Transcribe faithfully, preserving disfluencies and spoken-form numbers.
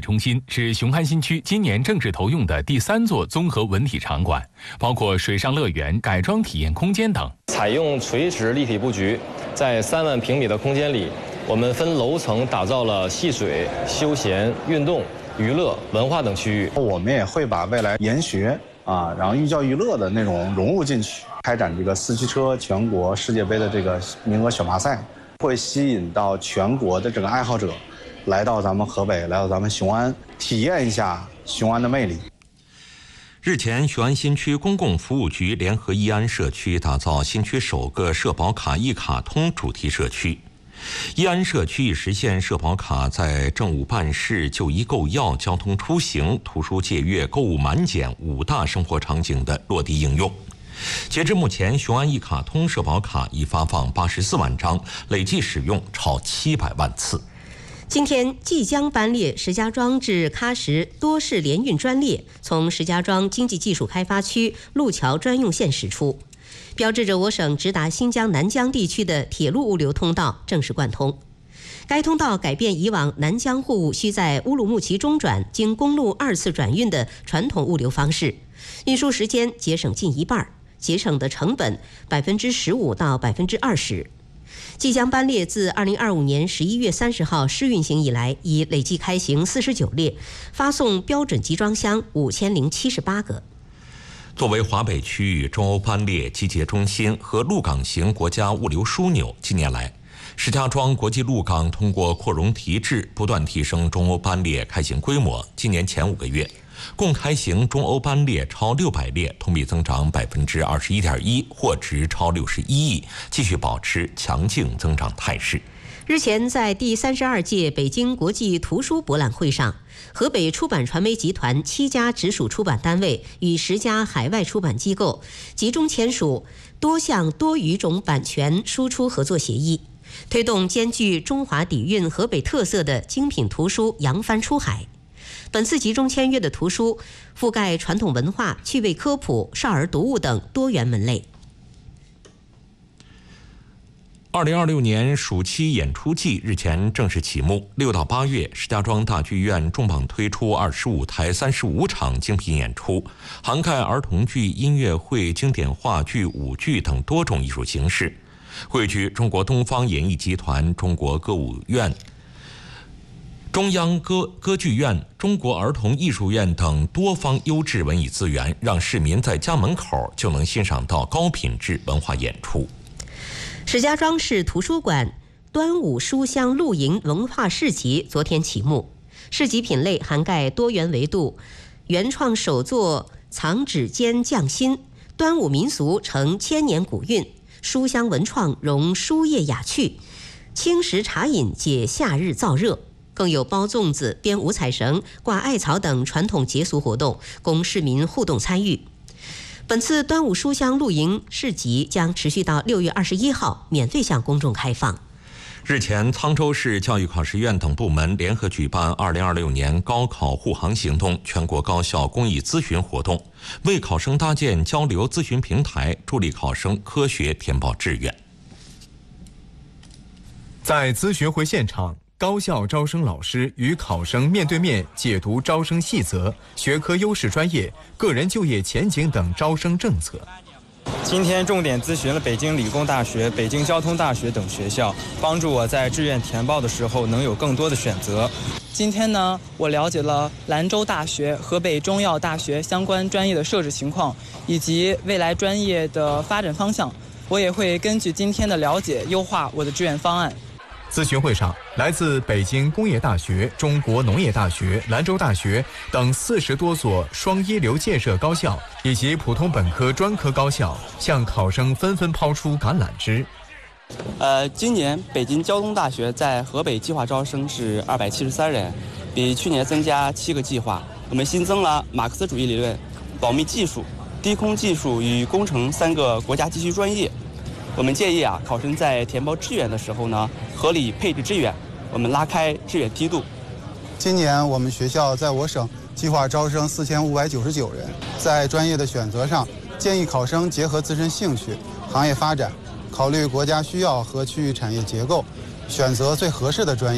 中心是雄安新区今年正式投用的第三座综合文体场馆，包括水上乐园、改装体验空间等。 采用垂直立体布局，在三万平米的空间里，我们分楼层打造了戏水、休闲、运动、娱乐、文化等区域。 我们也会把未来研学啊，然后寓教于乐的那种融入进去，开展这个四驱车全国世界杯的这个名额选拔赛，会吸引到全国的这个爱好者来到咱们河北，来到咱们雄安，体验一下雄安的魅力。 日前，雄安新区公共服务局联合义安社区打造新区首个社保卡一卡通主题社区。义安社区已实现社保卡在政务办事、就医购药、交通出行、图书借阅、购物满减五大生活场景的落地应用。截至目前，雄安一卡通社保卡已发放八十四万张，累计使用超七百万次。 今天，即将班列石家庄至喀什多式联运专列从石家庄经济技术开发区路桥专用线驶出，标志着我省直达新疆南疆地区的铁路物流通道正式贯通。该通道改变以往南疆货物需在乌鲁木齐中转经公路二次转运的传统物流方式，运输时间节省近一半，节省的成本百分之十五到百分之二十。即将班列自二零二五年十一月三十号试运行以来，已累计开行四十九列，发送标准集装箱五千零七十八个。 作为华北区域中欧班列集结中心和陆港型国家物流枢纽，近年来，石家庄国际陆港通过扩容提质，不断提升中欧班列开行规模。今年前五个月，共开行中欧班列超六百列，同比增长百分之二十一点一，货值超六十一亿，继续保持强劲增长态势。 日前，在第三十二届北京国际图书博览会上，河北出版传媒集团七家直属出版单位与十家海外出版机构集中签署多项多语种版权输出合作协议，推动兼具中华底蕴、河北特色的精品图书扬帆出海。本次集中签约的图书覆盖传统文化、趣味科普、少儿读物等多元门类。 二零二六年暑期演出季日前正式启幕，六到八月，石家庄大剧院重磅推出二十五台三十五场精品演出，涵盖儿童剧、音乐会、经典话剧、舞剧等多种艺术形式，汇聚中国东方演艺集团、中国歌舞院、中央歌歌剧院、中国儿童艺术院等多方优质文艺资源，让市民在家门口就能欣赏到高品质文化演出。 石家庄市图书馆端午书香露营文化市集昨天启幕，市集品类涵盖多元维度，原创手作藏指尖匠心，端午民俗承千年古韵，书香文创融书业雅趣，轻食茶饮解夏日燥热。更有包粽子、编五彩绳、挂艾草等传统节俗活动，供市民互动参与。本次端午书香露营市集将持续到六月二十一号，免费向公众开放。 日前，沧州市教育考试院等部门联合举办二零二六年高考护航行动全国高校公益咨询活动，为考生搭建交流咨询平台，助力考生科学填报志愿。 在咨询会现场，高校招生老师与考生面对面解读招生细则、学科优势专业、个人就业前景等招生政策。 今天重点咨询了北京理工大学、北京交通大学等学校，帮助我在志愿填报的时候能有更多的选择。 今天呢，我了解了兰州大学、河北中药大学相关专业的设置情况，以及未来专业的发展方向。我也会根据今天的了解，优化我的志愿方案。 咨询会上，来自北京工业大学、中国农业大学、兰州大学等四十多所双一流建设高校以及普通本科专科高校，向考生纷纷抛出橄榄枝。 呃，今年北京交通大学在河北计划招生是二百七十三人，比去年增加七个计划。我们新增了马克思主义理论、保密技术、低空技术与工程三个国家急需专业。我们建议啊，考生在填报志愿的时候呢，合理配置志愿，我们拉开志愿梯度。 今年我们学校在我省计划招生四千五百九十九人，在专业的选择上，建议考生结合自身兴趣、行业发展，考虑国家需要和区域产业结构，选择最合适的专业。